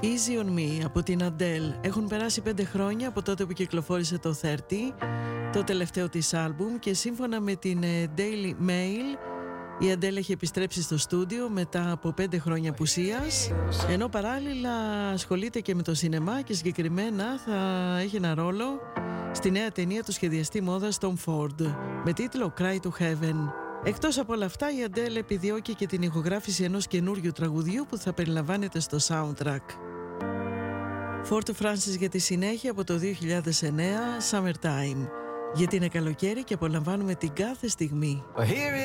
Easy on Me από την Adele. Έχουν περάσει 5 χρόνια από τότε που κυκλοφόρησε το 30, το τελευταίο της άλμπουμ, και σύμφωνα με την Daily Mail η Adele έχει επιστρέψει στο στούντιο μετά από 5 χρόνια απουσίας, ενώ παράλληλα ασχολείται και με το σινεμά και συγκεκριμένα θα έχει ένα ρόλο στη νέα ταινία του σχεδιαστή μόδας Tom Ford με τίτλο Cry to Heaven. Εκτός από όλα αυτά, η Adele επιδιώκει και την ηχογράφηση ενός καινούριου τραγουδιού που θα περιλαμβάνεται στο soundtrack. Fort Francis για τη συνέχεια από το 2009, Summertime. Γιατί είναι καλοκαίρι και απολαμβάνουμε την κάθε στιγμή.